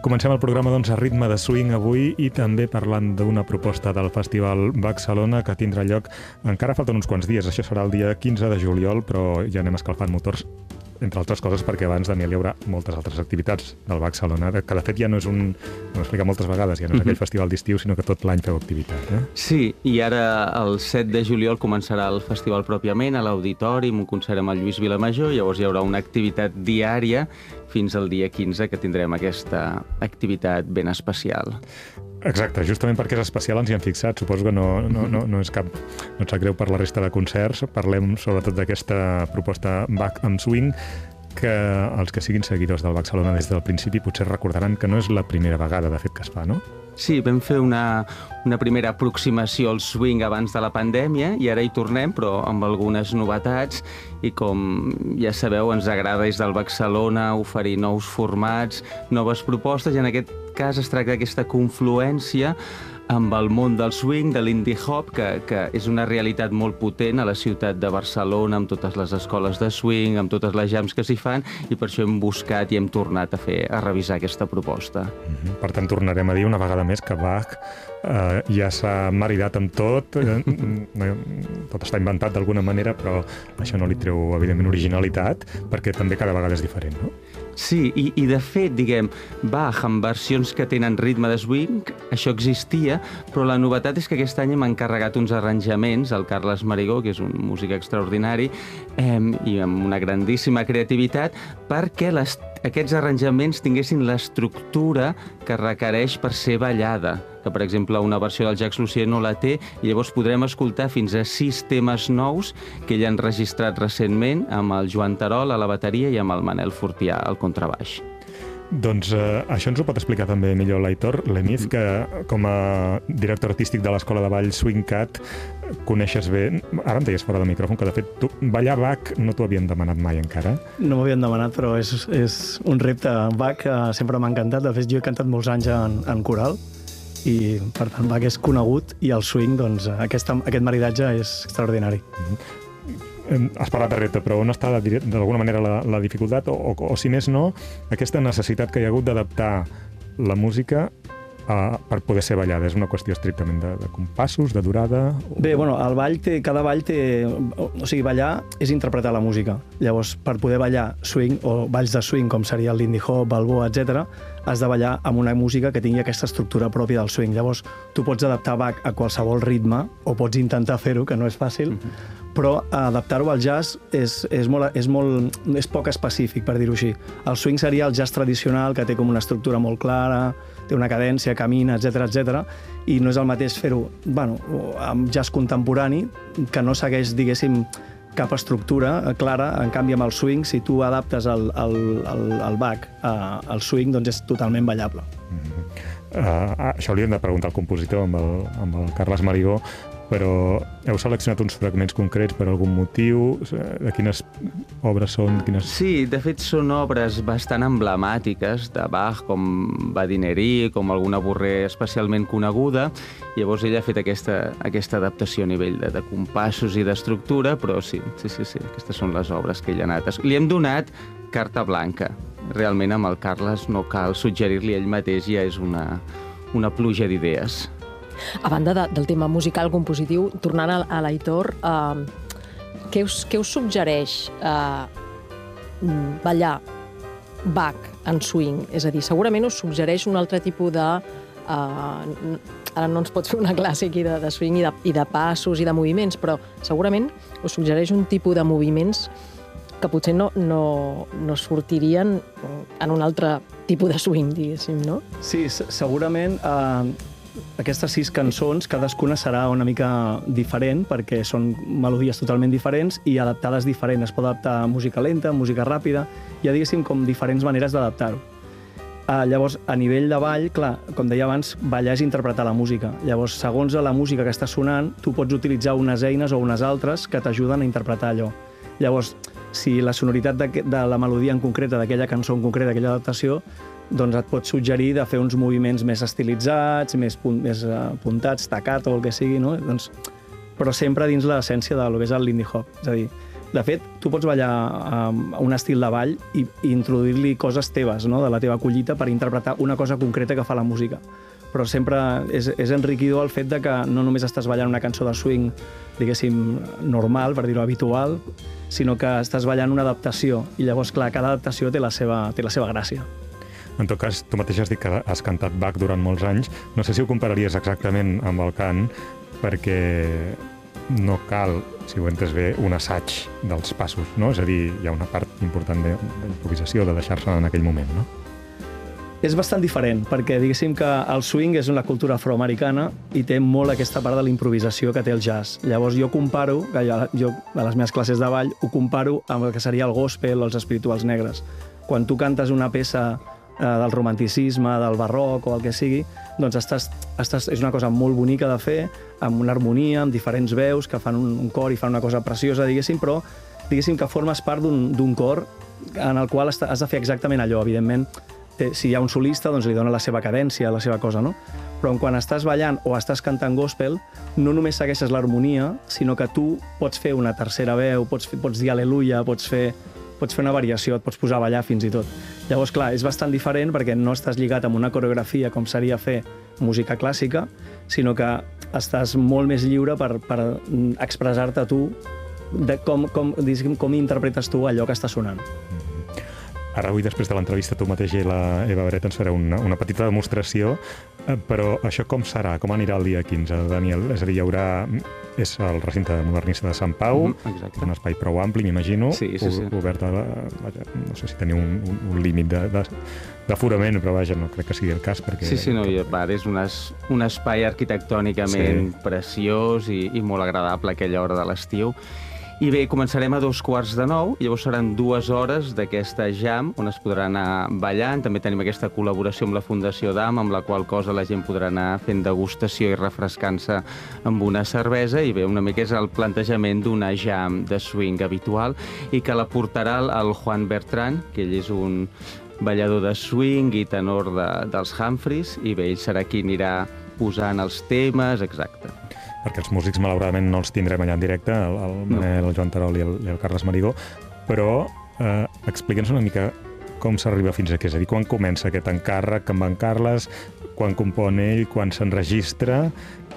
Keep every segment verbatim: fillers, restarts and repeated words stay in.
Comencem el programa doncs, a ritme de swing avui i també parlant d'una proposta del Festival Barcelona que tindrà lloc, encara falten uns quants dies, això serà el dia quinze de juliol, però ja anem escalfant motors, entre altres coses perquè abans, Daniel, hi haurà moltes altres activitats del Barcelona, que de fet ja no és un, ho hem explicat moltes vegades, ja no és aquell festival d'estiu, sinó que tot l'any feu activitat. Eh? Sí, i ara el set de juliol començarà el festival pròpiament a l'Auditori, amb un concert amb el Lluís Vilamajor, llavors hi haurà una activitat diària fins al dia quinze, que tindrem aquesta activitat ben especial. Exacte, justament perquè és especial ens hi hem fixat, suposo que no, no, no, no és cap, no et sap greu per la resta de concerts, parlem sobretot d'aquesta proposta Bach amb Swing, que els que siguin seguidors del Barcelona des del principi potser recordaran que no és la primera vegada, de fet, que es fa, no? Sí, vam fer una, una primera aproximació al swing abans de la pandèmia i ara hi tornem, però amb algunes novetats i com ja sabeu, ens agrada des del Barcelona oferir nous formats, noves propostes, i en aquest cas es tracta d'aquesta confluència amb el món del swing, de l'indie hop, que, que és una realitat molt potent a la ciutat de Barcelona, amb totes les escoles de swing, amb totes les jams que s'hi fan, i per això hem buscat i hem tornat a fer, a revisar aquesta proposta. Mm-hmm. Per tant, tornarem a dir una vegada més que Bach eh, ja s'ha maridat amb tot, eh, tot està inventat d'alguna manera, però això no li treu, evidentment, originalitat, perquè també cada vegada és diferent, no? Sí, i, i de fet, diguem, Bach amb versions que tenen ritme de swing, això existia, però la novetat és que aquest any hem encarregat uns arranjaments al Carles Marigó, que és un músic extraordinari, eh, i amb una grandíssima creativitat, perquè les, aquests arranjaments tinguessin l'estructura que requereix per ser ballada, que, per exemple, una versió del Jacques Lussier no la té, i llavors podrem escoltar fins a sis temes nous que ell ha enregistrat recentment amb el Joan Terol a la bateria i amb el Manel Fortià al contrabaix. Doncs eh, això ens ho pot explicar també millor l'Aitor Lemiz, que com a director artístic de l'Escola de Ball Swing Cat coneixes bé, ara em deies fora del micròfon, que de fet tu, ballar Bach no t'ho havien demanat mai encara. No m'havien demanat, però és, és un repte. Bach que sempre m'ha encantat, de fet jo he cantat molts anys en, en coral, i per tant Bach és conegut, i el swing, doncs aquest, aquest maridatge és extraordinari. Mm-hmm. Has parlat de repte, però on està d'alguna manera la, la dificultat, o, o, o si més no, aquesta necessitat que hi ha hagut d'adaptar la música Uh, per poder ser ballada? És una qüestió estrictament de, de compassos, de durada? O... Bé, bueno, el ball té, cada ball té... O sigui, ballar és interpretar la música. Llavors, per poder ballar swing, o balls de swing, com seria el lindy hop, balboa, etcètera, has de ballar amb una música que tingui aquesta estructura pròpia del swing. Llavors, tu pots adaptar Bach a qualsevol ritme, o pots intentar fer-ho, que no és fàcil, mm-hmm. però adaptar-ho al jazz és, és, molt, és, molt, és poc específic, per dir-ho així. El swing seria el jazz tradicional, que té com una estructura molt clara, té una cadència, camina, etcètera, etcètera, i no és el mateix fer-ho, bueno, amb jazz contemporani, que no segueix, diguéssim, cap estructura clara. En canvi, amb el swing, si tu adaptes el, el, el, el Bach al swing, doncs és totalment ballable. Mm-hmm. Uh, això li hem de preguntar al compositor, amb el, amb el Carles Marigó, però heu seleccionat uns fragments concrets per algun motiu? De quines obres són? Quines... Sí, de fet són obres bastant emblemàtiques de Bach, com Badinerie, com alguna Borré especialment coneguda. Llavors ell ha fet aquesta, aquesta adaptació a nivell de, de compassos i d'estructura, però sí, sí, sí, sí, aquestes són les obres que ell ha anat. Li hem donat carta blanca. Realment amb el Carles no cal suggerir-li ell mateix, ja és una, una pluja d'idees. A banda de, del tema musical compositiu, tornant a, a l'Aitor, eh, què, us, què us suggereix eh, ballar Bach en swing? És a dir, segurament us suggereix un altre tipus de... Eh, ara no ens pots fer una classe aquí de, de swing i de, i de passos i de moviments, però segurament us suggereix un tipus de moviments que potser no, no, no sortirien en un altre tipus de swing, diguéssim, no? Sí, segurament... Eh... Aquestes sis cançons, cadascuna serà una mica diferent, perquè són melodies totalment diferents i adaptades diferent. Es pot adaptar a música lenta, a música ràpida, hi ha, diguéssim, com diferents maneres d'adaptar-ho. Uh, llavors, a nivell de ball, clar, com deia abans, ballar és interpretar la música. Llavors, segons la música que està sonant, tu pots utilitzar unes eines o unes altres que t'ajuden a interpretar allò. Llavors, si la sonoritat de, de la melodia en concreta, d'aquella cançó en concreta, d'aquella adaptació, doncs et pot suggerir de fer uns moviments més estilitzats, més, punt, més apuntats, staccato o el que sigui, no? Doncs, però sempre dins l'essència del que és el lindy hop. És a dir, De fet, tu pots ballar um, un estil de ball i, i introduir-li coses teves, no?, de la teva collita per interpretar una cosa concreta que fa la música. Però sempre és, és enriquidor el fet de que no només estàs ballant una cançó de swing, diguéssim, normal, per dir-ho habitual, sinó que estàs ballant una adaptació. I llavors, clar, cada adaptació té la seva, té la seva gràcia. En tot cas, tu mateix has dit que has cantat Bach durant molts anys. No sé si ho compararies exactament amb el cant, perquè no cal, si ho entes bé, un assaig dels passos, no? És a dir, hi ha una part important d'improvisació, de deixar-se en aquell moment, no? És bastant diferent, perquè diguéssim que el swing és una cultura afroamericana i té molt aquesta part de la improvisació que té el jazz. Llavors jo comparo, jo a les meves classes de ball, ho comparo amb el que seria el gospel o els espirituals negres. Quan tu cantes una peça eh, del romanticisme, del barroc o el que sigui, doncs estàs, estàs, és una cosa molt bonica de fer, amb una harmonia, amb diferents veus que fan un, un cor i fan una cosa preciosa, diguéssim, però diguéssim que formes part d'un cor en el qual has de fer exactament allò, evidentment. Si hi ha un solista, doncs li dona la seva cadència, la seva cosa, no? Però quan estàs ballant o estàs cantant gospel, no només segueixes l'harmonia, sinó que tu pots fer una tercera veu, pots, fer, pots dir aleluia, pots fer, pots fer una variació, et pots posar a ballar fins i tot. Llavors, clar, és bastant diferent perquè no estàs lligat amb una coreografia com seria fer música clàssica, sinó que estàs molt més lliure per, per expressar-te tu de com, com, com interpretes tu allò que està sonant. Ara, avui, després de l'entrevista, tu mateix i la Eva Bret ens fareu una, una petita demostració, però això com serà? Com anirà el dia quinze, Daniel? És a dir, hi haurà... És el recinte modernista de Sant Pau, mm, un espai prou ampli, m'imagino, sí, sí, sí. obert a... Vaja, no sé si teniu un, un, un límit d'aforament, però vaja, no crec que sigui el cas, perquè... Sí, sí, no, i, clar, és un, es, un espai arquitectònicament sí. preciós i, i molt agradable a aquella hora de l'estiu. I bé, començarem a dos quarts de nou, llavors seran dues hores d'aquesta jam on es podrà anar ballant. També tenim aquesta col·laboració amb la Fundació Dam, amb la qual cosa la gent podrà anar fent degustació i refrescant-se amb una cervesa. I bé, una mica és el plantejament d'una jam de swing habitual i que la portarà el Juan Bertran, que ell és un ballador de swing i tenor de, dels Humphreys, i bé, ell serà qui anirà posant els temes, exacte. Perquè els músics, malauradament, no els tindrem allà en directe, el, el Manel, el Joan Terol i el, i el Carles Marigó, però eh, explica'ns una mica com s'arriba fins aquí. És a dir, quan comença aquest encàrrec amb en Carles, quan compon ell, quan s'enregistra,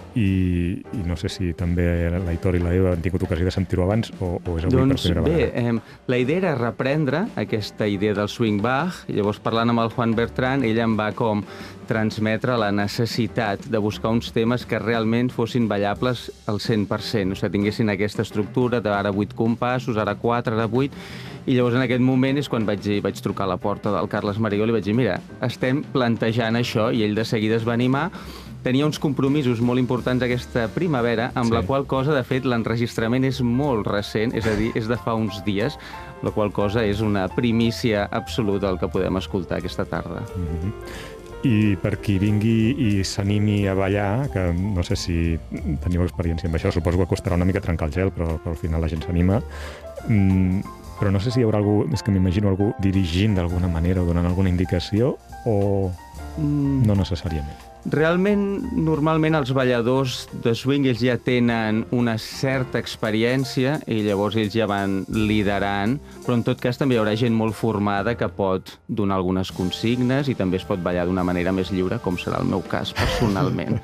i, i no sé si també l'Aitor i la Eva han tingut ocasió de sentir-ho abans o, o és avui doncs, per primera vegada? Bé, eh, la idea era reprendre aquesta idea del swing Bach, i llavors parlant amb el Juan Bertran, ell em va com transmetre la necessitat de buscar uns temes que realment fossin ballables al cent per cent, o sigui, tinguessin aquesta estructura d'ara vuit compassos, ara quatre, ara vuit, i llavors en aquest moment és quan vaig, dir, vaig trucar a la porta del Carles Marigó i li vaig dir, mira, estem plantejant això, i ell de seguida es va animar. Tenia uns compromisos molt importants aquesta primavera, amb sí. la qual cosa, de fet, l'enregistrament és molt recent, és a dir, és de fa uns dies, la qual cosa és una primícia absoluta el que podem escoltar aquesta tarda. Mm-hmm. I per qui vingui i s'animi a ballar, que no sé si teniu experiència amb això, suposo que costarà una mica trencar el gel, però, però al final la gent s'anima, mm, però no sé si hi haurà algú, és que m'imagino algú dirigint d'alguna manera o donant alguna indicació, o mm. no necessàriament. Realment, normalment els balladors de swing ells ja tenen una certa experiència i llavors ells ja van liderant, però en tot cas també hi haurà gent molt formada que pot donar algunes consignes i també es pot ballar d'una manera més lliure, com serà el meu cas personalment.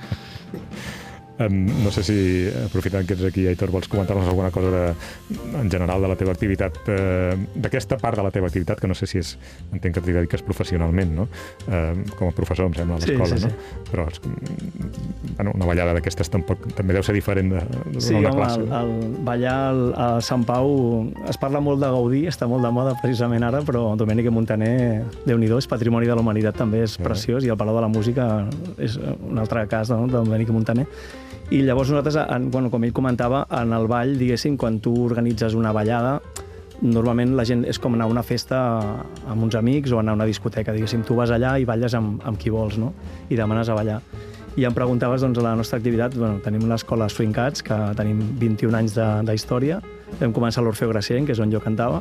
Um, no sé si, aprofitant que ets aquí, Aitor, vols comentar-nos alguna cosa de, en general de la teva activitat, eh, d'aquesta part de la teva activitat, que no sé si és, entenc que t'hi dediques professionalment, no? Eh, com a professor, em sembla, a l'escola, sí, sí, sí. no? Però bueno, una ballada d'aquestes tampoc, també deu ser diferent de, de sí, una home, classe. Sí, el, el ballar al, a Sant Pau es parla molt de Gaudí, està molt de moda precisament ara, però Domènech i Montaner, Déu-n'hi-do, és patrimoni de la humanitat, també és preciós, i el Palau de la Música és un altre cas, no?, de Domènech i Montaner. I llavors nosaltres, en, bueno, com ell comentava, en el ball, diguéssim, quan tu organitzes una ballada, normalment la gent és com anar a una festa amb uns amics o anar a una discoteca, diguéssim. Tu vas allà i balles amb, amb qui vols, no? I demanes a ballar. I em preguntaves, doncs, a la nostra activitat, bueno, tenim l'escola Swing Cats, que tenim vint-i-un anys d'història. Vam començar a l'Orfeo Gracient, que és on jo cantava.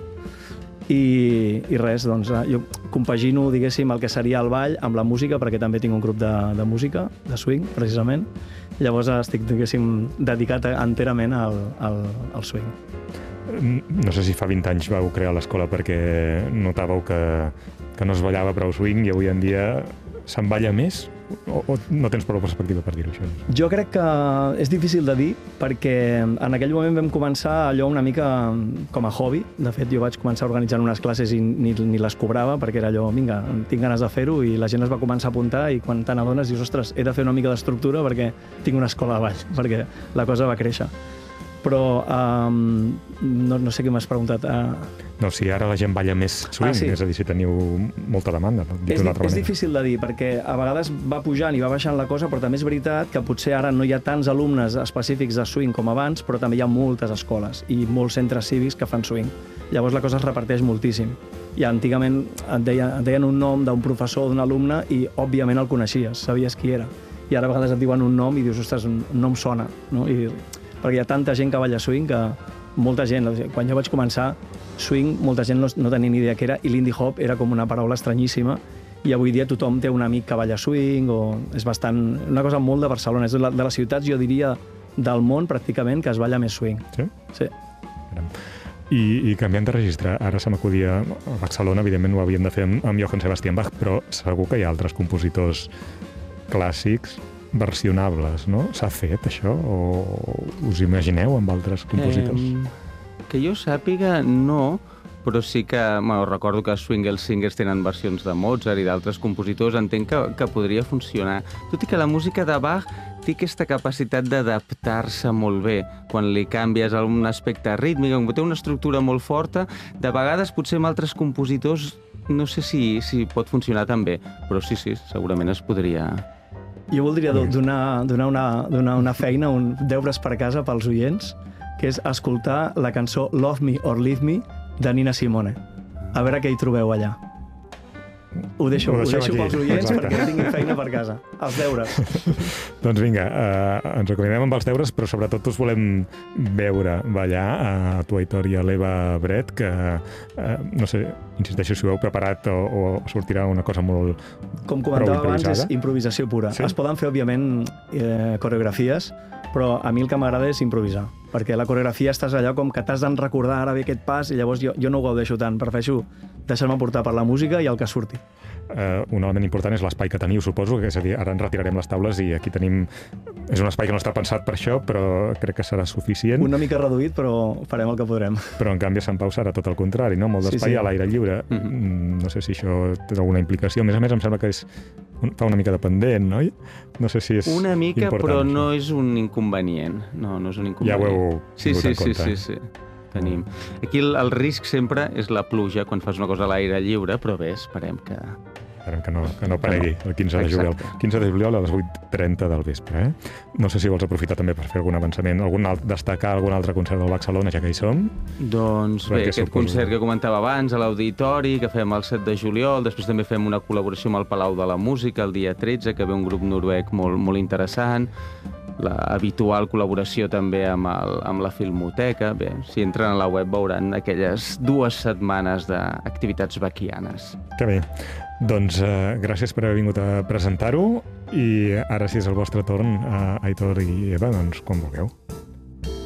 I, i res, doncs, jo compagino, diguéssim, el que seria el ball amb la música, perquè també tinc un grup de, de música, de swing, precisament. Llavors estic, diguéssim, dedicat enterament al, al, al swing. no sé si fa vint anys vau crear l'escola perquè notàveu que, que no es ballava prou swing i avui en dia se'n balla més? O, o no tens prou perspectiva per dir-ho, això? Jo crec que és difícil de dir perquè en aquell moment vam començar allò una mica com a hobby. De fet, jo vaig començar organitzant unes classes i ni, ni les cobrava perquè era allò, vinga, tinc ganes de fer-ho, i la gent es va començar a apuntar i quan te n'adones dius, ostres, he de fer una mica d'estructura perquè tinc una escola de ball, perquè la cosa va créixer. Però um, no, no sé què m'has preguntat. Uh... No, si ara la gent balla més swing, ah, sí. És a dir, si teniu molta demanda. No? És, és difícil de dir, perquè a vegades va pujant i va baixant la cosa, però també és veritat que potser ara no hi ha tants alumnes específics de swing com abans, però també hi ha moltes escoles i molts centres cívics que fan swing. Llavors la cosa es reparteix moltíssim. I antigament et deien, et deien un nom d'un professor o d'un alumne i, òbviament, el coneixies, sabies qui era. I ara a vegades et diuen un nom i dius, ostres, un nom sona, no? I, perquè hi ha tanta gent que balla swing que molta gent, quan jo vaig començar, swing, molta gent no, no tenia ni idea què era, i l'indie hop era com una paraula estranyíssima, i avui dia tothom té un amic que balla swing, o és bastant, una cosa molt de Barcelona, és de, la, de les ciutats, jo diria, del món pràcticament, que es balla més swing. Sí? Sí. I, i canviant de registre, ara se m'acudia, a Barcelona, evidentment ho havien de fer amb, amb Johann Sebastian Bach, però segur que hi ha altres compositors clàssics versionables, no? S'ha fet això? O us imagineu amb altres compositors? Eh, que jo sàpiga, no, però sí que bueno, recordo que Swingle Singers tenen versions de Mozart i d'altres compositors, entenc que, que podria funcionar. Tot i que la música de Bach té aquesta capacitat d'adaptar-se molt bé quan li canvies un aspecte rítmic, com té una estructura molt forta, de vegades potser amb altres compositors no sé si, si pot funcionar tan bé, però sí, sí, segurament es podria... Jo voldria donar, donar, una, donar una feina, un deures per casa pels oients, que és escoltar la cançó Love Me or Leave Me de Nina Simone. A veure què hi trobeu allà. Ho deixo, ho, ho deixo pels oients exacte. Perquè tinguin feina per casa. Els deures. Doncs vinga, eh, ens acomodem amb els deures, però sobretot us volem veure ballar a tu, Aitor, i a l'Eva Bret, que eh, no sé, insisteixo si ho heu preparat o, o sortirà una cosa molt com comentava abans, és improvisació pura. Sí? Es poden fer, òbviament, eh, coreografies, però a mi el que m'agrada és improvisar, perquè la coreografia estàs allò com que t'has de recordar ara bé aquest pas i llavors jo, jo no ho gaudeixo tant, prefereixo deixar-me portar per la música i el que surti. Uh, un element important és l'espai que teniu, suposo, que és a dir, ara ens retirarem les taules i aquí tenim... És un espai que no està pensat per això, però crec que serà suficient. Una mica reduït, però farem el que podrem. Però en canvi a Sant Pau serà tot el contrari, no? Molt d'espai sí, sí. a l'aire lliure. Mm-hmm. No sé si això té alguna implicació. A més a més, em sembla que és... fa una mica de pendent, no? No sé si és una mica, important, però això. No és un inconvenient. No, no és un inconvenient. Ja ho heu sí, sí, en compte. Sí, sí, sí. Tenim. Aquí el, el risc sempre és la pluja quan fas una cosa a l'aire lliure, però bé, esperem que... Esperem que no, que no paregui el quinze de juliol. quinze de juliol a les vuit trenta del vespre. Eh? No sé si vols aprofitar també per fer algun avançament, algun alt, destacar algun altre concert del Barcelona, ja que hi som. Doncs bé, aquest suposo... concert que comentava abans, a l'Auditori, que fem el set de juliol, després també fem una col·laboració amb el Palau de la Música el dia tretze, que ve un grup noruec molt, molt interessant, la habitual col·laboració també amb, el, amb la Filmoteca. Bé, si entren a la web veuran aquelles dues setmanes d'activitats baquianes. Que bé. Doncs uh, gràcies per haver vingut a presentar-ho i ara, si és el vostre torn, uh, Aitor i Eva, doncs quan vulgueu.